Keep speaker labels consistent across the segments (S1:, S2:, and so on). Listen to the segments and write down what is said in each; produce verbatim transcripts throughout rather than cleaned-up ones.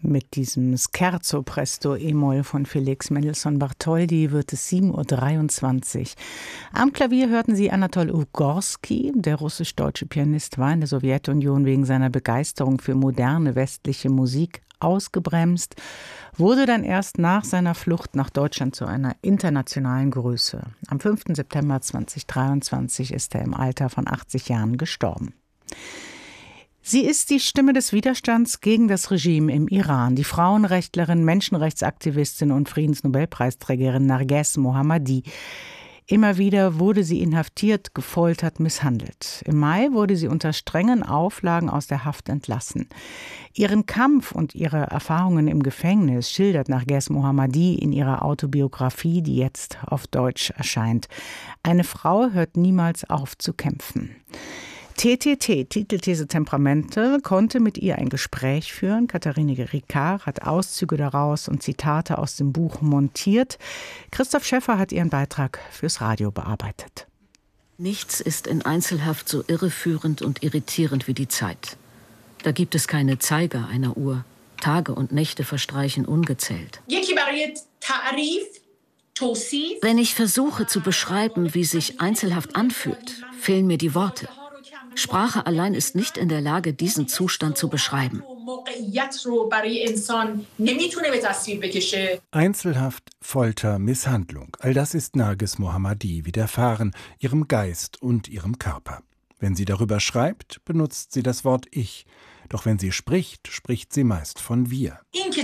S1: Mit diesem Scherzo Presto E-Moll von Felix Mendelssohn Bartholdy wird es sieben Uhr dreiundzwanzig. Am Klavier hörten Sie Anatol Ugorski. Der russisch-deutsche Pianist war in der Sowjetunion wegen seiner Begeisterung für moderne westliche Musik ausgebremst, wurde dann erst nach seiner Flucht nach Deutschland zu einer internationalen Größe. Am fünften September zweitausenddreiundzwanzig ist er im Alter von achtzig Jahren gestorben. Sie ist die Stimme des Widerstands gegen das Regime im Iran. Die Frauenrechtlerin, Menschenrechtsaktivistin und Friedensnobelpreisträgerin Narges Mohammadi. Immer wieder wurde sie inhaftiert, gefoltert, misshandelt. Im Mai wurde sie unter strengen Auflagen aus der Haft entlassen. Ihren Kampf und ihre Erfahrungen im Gefängnis schildert Narges Mohammadi in ihrer Autobiografie, die jetzt auf Deutsch erscheint. Eine Frau hört niemals auf zu kämpfen. T T T, Titelthese Temperamente, konnte mit ihr ein Gespräch führen. Katharine Ricard hat Auszüge daraus und Zitate aus dem Buch montiert. Christoph Schäffer hat ihren Beitrag fürs Radio bearbeitet.
S2: Nichts ist in Einzelhaft so irreführend und irritierend wie die Zeit. Da gibt es keine Zeiger einer Uhr. Tage und Nächte verstreichen ungezählt. Wenn ich versuche zu beschreiben, wie sich Einzelhaft anfühlt, fehlen mir die Worte. Sprache allein ist nicht in der Lage, diesen Zustand zu beschreiben.
S3: Einzelhaft, Folter, Misshandlung, all das ist Narges Mohammadi widerfahren, ihrem Geist und ihrem Körper. Wenn sie darüber schreibt, benutzt sie das Wort Ich. Doch wenn sie spricht, spricht sie meist von Wir.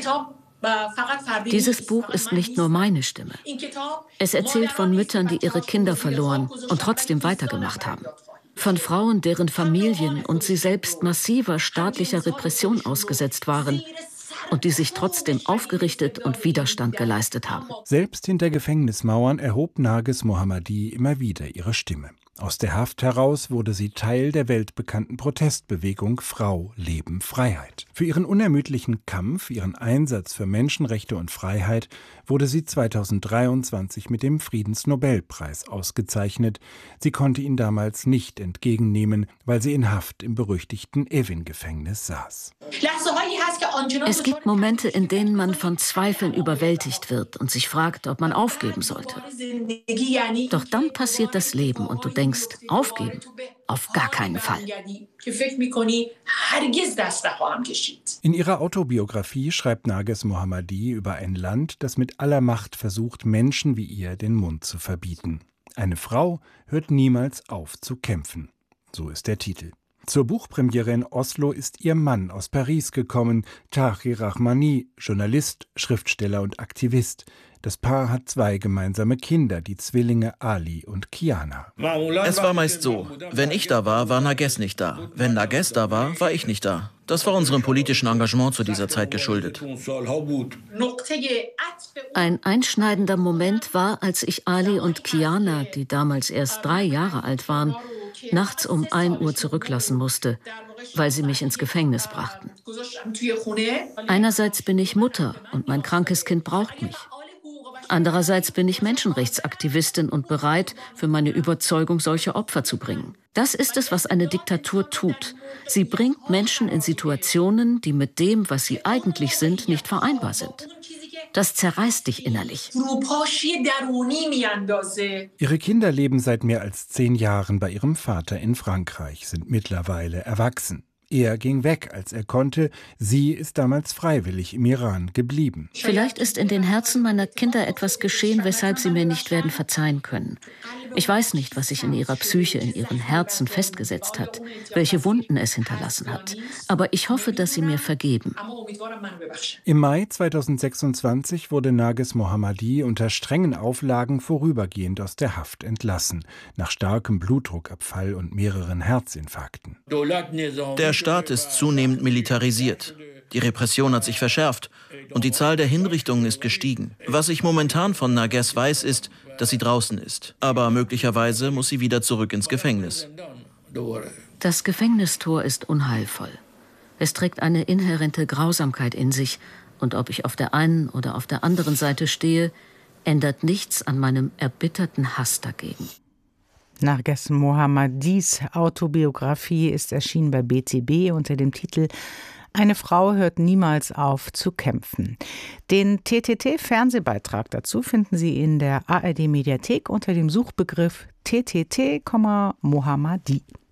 S2: Dieses Buch ist nicht nur meine Stimme. Es erzählt von Müttern, die ihre Kinder verloren und trotzdem weitergemacht haben. Von Frauen, deren Familien und sie selbst massiver staatlicher Repression ausgesetzt waren und die sich trotzdem aufgerichtet und Widerstand geleistet haben.
S3: Selbst hinter Gefängnismauern erhob Narges Mohammadi immer wieder ihre Stimme. Aus der Haft heraus wurde sie Teil der weltbekannten Protestbewegung Frau, Leben, Freiheit. Für ihren unermüdlichen Kampf, ihren Einsatz für Menschenrechte und Freiheit wurde sie zweitausenddreiundzwanzig mit dem Friedensnobelpreis ausgezeichnet. Sie konnte ihn damals nicht entgegennehmen, weil sie in Haft im berüchtigten Evin-Gefängnis saß.
S2: Es gibt Momente, in denen man von Zweifeln überwältigt wird und sich fragt, ob man aufgeben sollte. Doch dann passiert das Leben und du denkst, aufgeben? Auf gar keinen Fall.
S3: In ihrer Autobiografie schreibt Narges Mohammadi über ein Land, das mit aller Macht versucht, Menschen wie ihr den Mund zu verbieten. Eine Frau hört niemals auf zu kämpfen. So ist der Titel. Zur Buchpremiere in Oslo ist ihr Mann aus Paris gekommen, Tahir Rahmani, Journalist, Schriftsteller und Aktivist. Das Paar hat zwei gemeinsame Kinder, die Zwillinge Ali und Kiana.
S4: Es war meist so, wenn ich da war, war Narges nicht da. Wenn Narges da war, war ich nicht da. Das war unserem politischen Engagement zu dieser Zeit geschuldet.
S2: Ein einschneidender Moment war, als ich Ali und Kiana, die damals erst drei Jahre alt waren, nachts um ein Uhr zurücklassen musste, weil sie mich ins Gefängnis brachten. Einerseits bin ich Mutter und mein krankes Kind braucht mich. Andererseits bin ich Menschenrechtsaktivistin und bereit, für meine Überzeugung solche Opfer zu bringen. Das ist es, was eine Diktatur tut. Sie bringt Menschen in Situationen, die mit dem, was sie eigentlich sind, nicht vereinbar sind. Das zerreißt dich innerlich.
S3: Ihre Kinder leben seit mehr als zehn Jahren bei ihrem Vater in Frankreich, sind mittlerweile erwachsen. Er ging weg, als er konnte. Sie ist damals freiwillig im Iran geblieben.
S2: Vielleicht ist in den Herzen meiner Kinder etwas geschehen, weshalb sie mir nicht werden verzeihen können. Ich weiß nicht, was sich in ihrer Psyche, in ihren Herzen festgesetzt hat, welche Wunden es hinterlassen hat. Aber ich hoffe, dass sie mir vergeben.
S3: Im Mai zweitausendsechsundzwanzig wurde Narges Mohammadi unter strengen Auflagen vorübergehend aus der Haft entlassen, nach starkem Blutdruckabfall und mehreren Herzinfarkten.
S4: Der Staat ist zunehmend militarisiert. Die Repression hat sich verschärft und die Zahl der Hinrichtungen ist gestiegen. Was ich momentan von Narges weiß, ist, dass sie draußen ist. Aber möglicherweise muss sie wieder zurück ins Gefängnis.
S2: Das Gefängnistor ist unheilvoll. Es trägt eine inhärente Grausamkeit in sich. Und ob ich auf der einen oder auf der anderen Seite stehe, ändert nichts an meinem erbitterten Hass dagegen.
S1: Narges Mohammadis Autobiografie ist erschienen bei B T B unter dem Titel Eine Frau hört niemals auf zu kämpfen. Den T T T-Fernsehbeitrag dazu finden Sie in der A R D-Mediathek unter dem Suchbegriff T T T, Mohammadi.